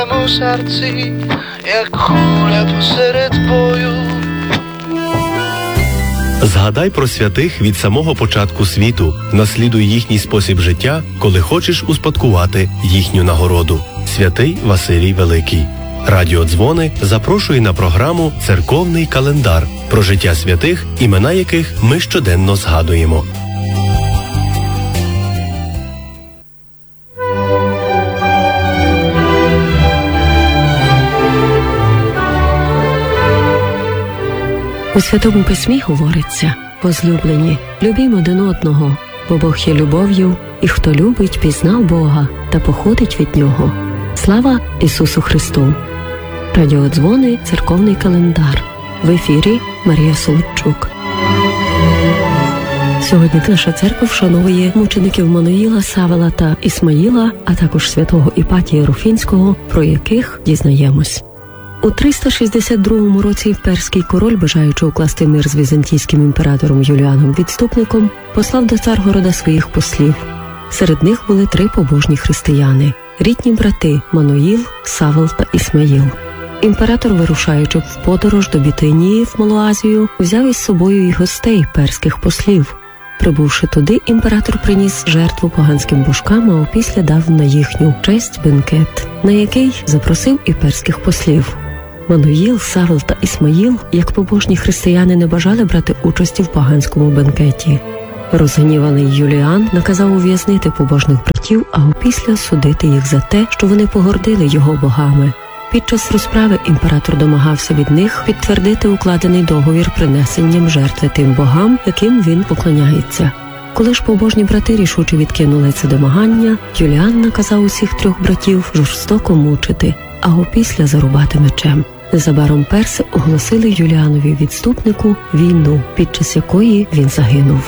моєму серці, як куля посеред бою. Згадай про святих від самого початку світу, наслідуй їхній спосіб життя, коли хочеш успадкувати їхню нагороду. Святий Василій Великий. Радіо Дзвони запрошує на програму «Церковний календар» про життя святих, імена яких ми щоденно згадуємо. У Святому Письмі говориться: «Возлюблені, любімо один одного, бо Бог є любов'ю, і хто любить, пізнав Бога та походить від Нього. Слава Ісусу Христу!» Радіо Дзвони, церковний календар. В ефірі Марія Солодчук. Сьогодні наша церква вшановує мучеників Мануїла, Савела та Ісмаїла, а також святого Іпатія Руфінського, про яких дізнаємось. У 362 році перський король, бажаючи укласти мир з візантійським імператором Юліаном Відступником, послав до Царгорода своїх послів. Серед них були 3 побожні християни – рідні брати Мануїл, Савел та Ісмаїл. Імператор, вирушаючи в подорож до Бітинії в Малу Азію, взяв із собою й гостей перських послів. Прибувши туди, імператор приніс жертву поганським божкам, а опісля дав на їхню честь бенкет, на який запросив і перських послів. Мануїл, Савел та Ісмаїл, як побожні християни, не бажали брати участі в поганському бенкеті. Розгніваний Юліан наказав ув'язнити побожних братів, а опісля судити їх за те, що вони погордили його богами. Під час розправи імператор домагався від них підтвердити укладений договір принесенням жертви тим богам, яким він поклоняється. Коли ж побожні брати рішуче відкинули це домагання, Юліан наказав усіх 3 братів жорстоко мучити, а опісля зарубати мечем. Незабаром перси оголосили Юліанові Відступнику війну, під час якої він загинув.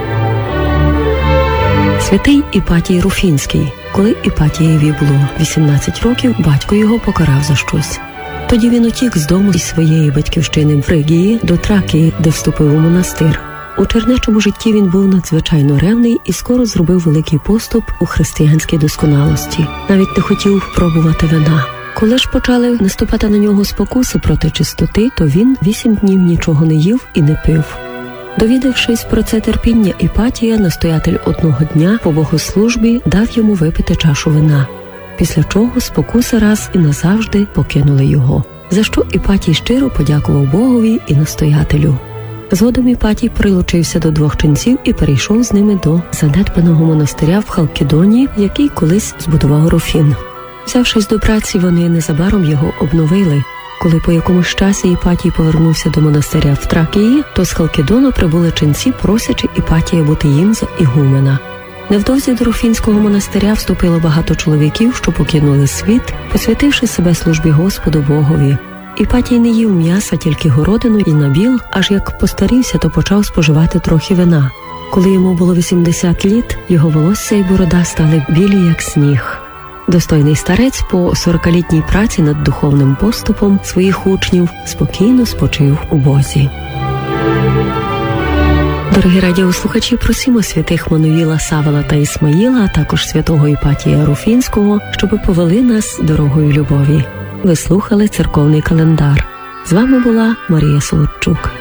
Святий Іпатій Руфінський. Коли Іпатієві було 18 років, батько його покарав за щось. Тоді він утік з дому із своєї батьківщини в Фригії до Тракії, де вступив у монастир. У чернечому житті він був надзвичайно ревний і скоро зробив великий поступ у християнській досконалості. Навіть не хотів пробувати вина. Коли ж почали наступати на нього спокуси проти чистоти, то він 8 днів нічого не їв і не пив. Довідавшись про це терпіння Іпатія, настоятель одного дня по богослужбі дав йому випити чашу вина, після чого спокуси раз і назавжди покинули його, за що Іпатій щиро подякував Богові і настоятелю. Згодом Іпатій прилучився до 2 ченців і перейшов з ними до занедбаного монастиря в Халкідоні, який колись збудував Руфін. Взявшись до праці, вони незабаром його обновили. Коли по якомусь часі Іпатій повернувся до монастиря в Тракії, то з Халкідону прибули ченці, просячи Іпатія бути їм за ігумена. Невдовзі до Руфінського монастиря вступило багато чоловіків, що покинули світ, посвятивши себе службі Господу Богові. Іпатій не їв м'яса, тільки городину і набіл, аж як постарівся, то почав споживати трохи вина. Коли йому було 80 літ, його волосся і борода стали білі, як сніг. Достойний старець по 40-літній праці над духовним поступом своїх учнів спокійно спочив у Бозі. Дорогі радіослухачі, просимо святих Мануїла, Савела та Ісмаїла, а також святого Іпатія Руфінського, щоби повели нас дорогою любові. Ви слухали церковний календар. З вами була Марія Солодчук.